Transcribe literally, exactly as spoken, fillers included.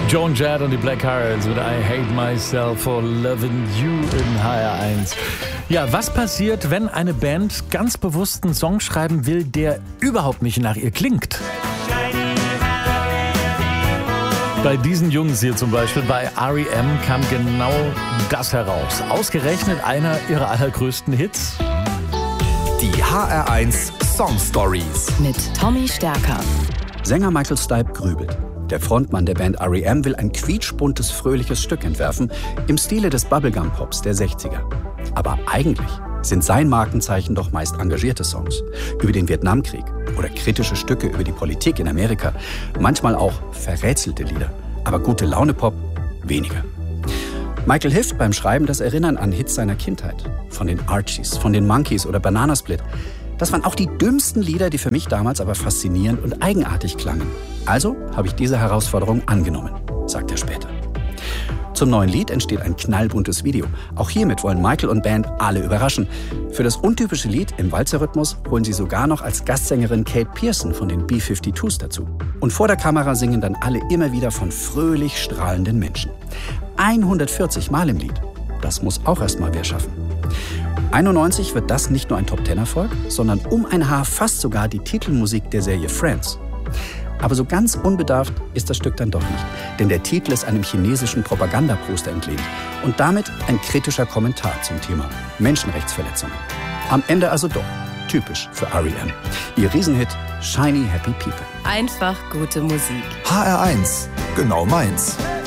Joan Jett und die Blackhearts mit I Hate Myself for Loving You in H R eins. Ja, was passiert, wenn eine Band ganz bewusst einen Song schreiben will, der überhaupt nicht nach ihr klingt? Bei diesen Jungs hier zum Beispiel, bei R E M, kam genau das heraus. Ausgerechnet einer ihrer allergrößten Hits. Die H R eins Song Stories mit Tommy Stärker. Sänger Michael Stipe grübelt. Der Frontmann der Band R E M will ein quietschbuntes, fröhliches Stück entwerfen im Stile des Bubblegum-Pops der sechziger. Aber eigentlich sind sein Markenzeichen doch meist engagierte Songs über den Vietnamkrieg oder kritische Stücke über die Politik in Amerika. Manchmal auch verrätselte Lieder, aber gute Laune-Pop weniger. Michael hilft beim Schreiben das Erinnern an Hits seiner Kindheit. Von den Archies, von den Monkees oder Banana Split. Das waren auch die dümmsten Lieder, die für mich damals aber faszinierend und eigenartig klangen. Also habe ich diese Herausforderung angenommen, sagt er später. Zum neuen Lied entsteht ein knallbuntes Video. Auch hiermit wollen Michael und Band alle überraschen. Für das untypische Lied im Walzerrhythmus holen sie sogar noch als Gastsängerin Kate Pierson von den B fünfundfünfzig dazu. Und vor der Kamera singen dann alle immer wieder von fröhlich strahlenden Menschen. hundertvierzig Mal im Lied. Das muss auch erst mal wer schaffen. einundneunzig wird das nicht nur ein Top-Ten-Erfolg, sondern um ein Haar fast sogar die Titelmusik der Serie Friends. Aber so ganz unbedarft ist das Stück dann doch nicht, denn der Titel ist einem chinesischen Propagandaposter entlehnt und damit ein kritischer Kommentar zum Thema Menschenrechtsverletzungen. Am Ende also doch typisch für R E M. Ihr Riesenhit Shiny Happy People. Einfach gute Musik. H R eins, genau meins.